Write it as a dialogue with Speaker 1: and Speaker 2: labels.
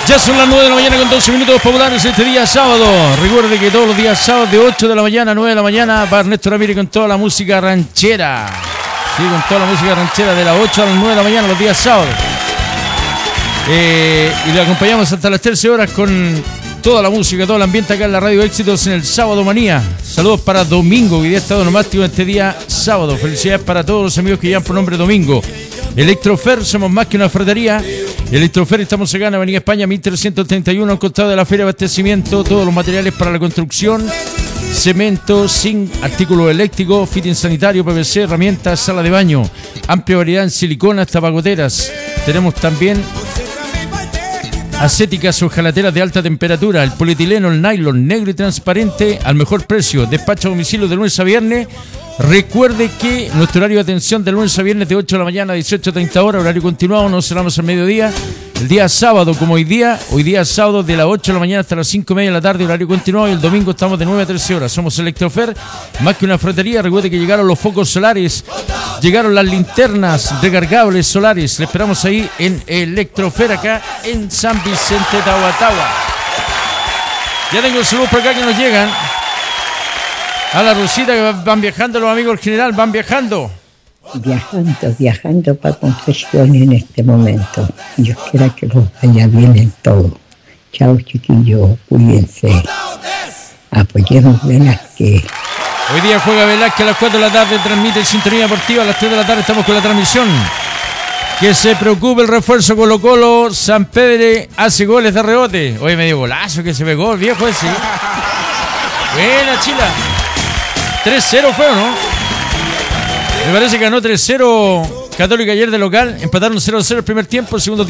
Speaker 1: Ya son las 9 de la mañana con 12 minutos populares este día sábado. Recuerde que todos los días sábados de 8 de la mañana a 9 de la mañana va Ernesto Ramírez con toda la música ranchera. Sí, con toda la música ranchera de las 8 a las 9 de la mañana los días sábados. Y le acompañamos hasta las 13 horas con toda la música, todo el ambiente acá en la Radio Éxitos en el Sábado Manía. Saludos para Domingo, que día está onomástico este día sábado. Felicidades para todos los amigos que llevan por nombre Domingo. Electrofer, somos más que una ferretería. Electrofer, estamos acá en Avenida España 1331, al costado de la Feria de Abastecimiento. Todos los materiales para la construcción, cemento, zinc, artículos eléctricos, fitting sanitario, PVC, herramientas, sala de baño. Amplia variedad en silicona hasta pagoteras. Tenemos también acéticas o jalateras de alta temperatura, el polietileno, el nylon, negro y transparente al mejor precio. Despacho a domicilio de lunes a viernes. Recuerde que nuestro horario de atención de lunes a viernes de 8 de la mañana a 18:30 horas, horario continuado, nos cerramos al mediodía. El día sábado, como hoy día sábado de las 8 de la mañana hasta las 5:30 de la tarde, horario continuado, y el domingo estamos de 9 a 13 horas. Somos Electrofer, más que una ferretería. Recuerde que llegaron los focos solares, llegaron las linternas recargables solares. Le esperamos ahí en Electrofer, acá en San Vicente, Tahuatahua. Ya tengo el saludo por acá que nos llegan. A la Rosita, que van viajando los amigos del general, van viajando.
Speaker 2: Viajando para confesión en este momento. Dios quiera que los vaya bien en todo. Chao, chiquillos, cuídense. Apoyemos Velázquez.
Speaker 1: Hoy día juega Velázquez a las 4 de la tarde, transmite Sintonía Deportiva. A las 3 de la tarde estamos con la transmisión. Que se preocupe el refuerzo Colo Colo. San Pedro hace goles de rebote. Oye, medio golazo que se pegó el viejo ese. Buena, Chila. 3-0 fue, ¿o no? Me parece que ganó 3-0 Católica ayer de local. Empataron 0-0 el primer tiempo, el segundo tiempo